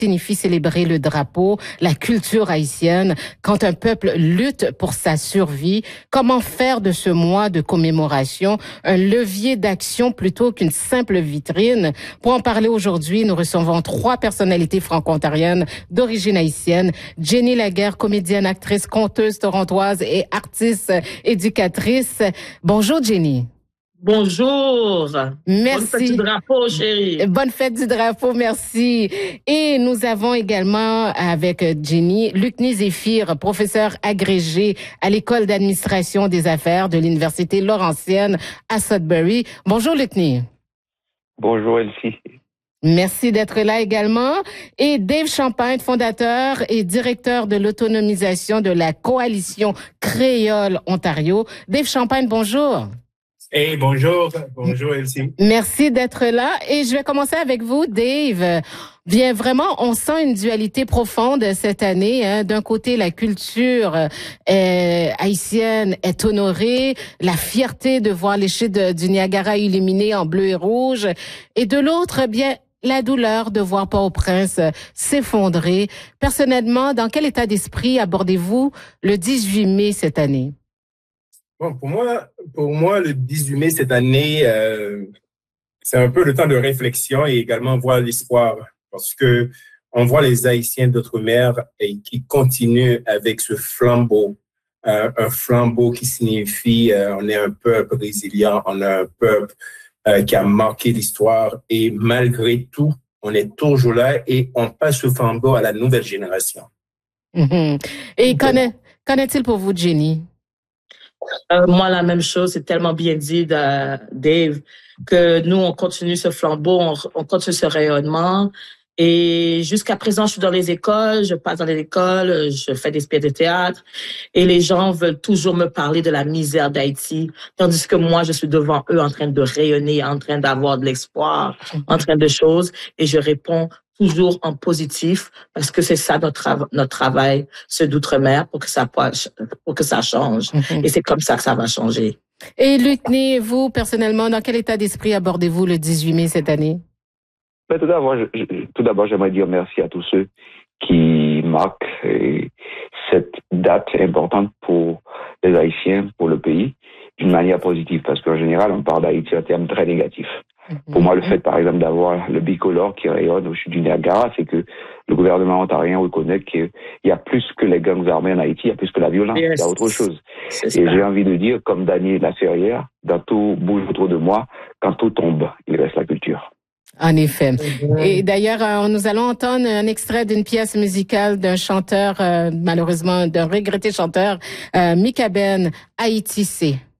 signifie célébrer le drapeau, la culture haïtienne, quand un peuple lutte pour sa survie. Comment faire de ce mois de commémoration un levier d'action plutôt qu'une simple vitrine? Pour en parler aujourd'hui, nous recevons 3 personnalités franco-ontariennes d'origine haïtienne. Jenny Laguerre, comédienne, actrice, conteuse torontoise et artiste éducatrice. Bonjour Jenny. Bonjour. Merci. Bonne fête du drapeau, chérie. Bonne fête du drapeau, merci. Et nous avons également avec Jenny Lucny Zéphir, professeur agrégé à l'École d'administration des affaires de l'Université Laurentienne à Sudbury. Bonjour Lucny. Bonjour Elsie. Merci d'être là également. Et Dave Champagne, fondateur et directeur de l'autonomisation de la Coalition Créole Ontario. Dave Champagne, bonjour. Hey, bonjour Elsie. Merci d'être là et je vais commencer avec vous, Dave. Bien, vraiment, on sent une dualité profonde cette année. Hein. D'un côté, la culture haïtienne est honorée, la fierté de voir les chutes du Niagara illuminées en bleu et rouge, et de l'autre, bien, la douleur de voir Port-au-Prince s'effondrer. Personnellement, dans quel état d'esprit abordez-vous le 18 mai cette année? Bon, pour moi, le 18 mai cette année, c'est un peu le temps de réflexion et également voir l'espoir, parce que on voit les Haïtiens d'outre-mer et qui continuent avec ce flambeau, un flambeau qui signifie on est un peuple résilient, on a un peuple qui a marqué l'histoire et malgré tout, on est toujours là et on passe ce flambeau à la nouvelle génération. Mm-hmm. Et qu'en est-il pour vous, Jenny? Moi, la même chose, c'est tellement bien dit, Dave, que nous, on continue ce flambeau, on continue ce rayonnement. Et jusqu'à présent, je suis dans les écoles, je passe dans les écoles, je fais des pièces de théâtre et les gens veulent toujours me parler de la misère d'Haïti, tandis que moi, je suis devant eux en train de rayonner, en train d'avoir de l'espoir, en train de choses et je réponds toujours en positif parce que c'est ça notre travail, ceux d'outre-mer, pour que ça change. Et c'est comme ça que ça va changer. Et Lucny, vous, personnellement, dans quel état d'esprit abordez-vous le 18 mai cette année? Tout d'abord, j'aimerais dire merci à tous ceux qui marquent cette date importante pour les Haïtiens, pour le pays, d'une manière positive, parce qu'en général, on parle d'Haïti en termes très négatifs. Pour moi, le fait, par exemple, d'avoir le bicolore qui rayonne au sud du Niagara, c'est que le gouvernement ontarien reconnaît qu'il y a plus que les gangs armés en Haïti, il y a plus que la violence, il y a autre chose. Et j'ai envie de dire, comme Daniel Laferrière, dans tout bouge autour de moi, quand tout tombe, il reste la culture. En effet. Et d'ailleurs, nous allons entendre un extrait d'une pièce musicale d'un chanteur, malheureusement, d'un regretté chanteur, Mika Ben, Haïti C.